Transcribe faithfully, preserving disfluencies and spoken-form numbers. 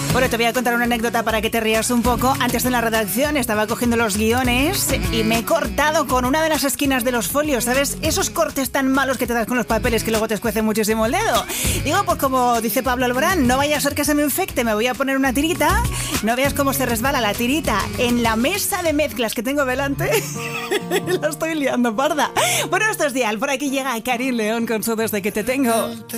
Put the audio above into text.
Bueno, te voy a contar una anécdota para que te rías un poco. Antes de la redacción estaba cogiendo los guiones y me he cortado con una de las esquinas de los folios, ¿sabes? Esos cortes tan malos que te das con los papeles que luego te escuece muchísimo el dedo. Digo, pues como dice Pablo Alborán, no vaya a ser que se me infecte, me voy a poner una tirita. No veas cómo se resbala la tirita en la mesa de mezclas que tengo delante. La estoy liando, parda. Bueno, esto es Dial. Por aquí llega Karin León con su Desde que te tengo.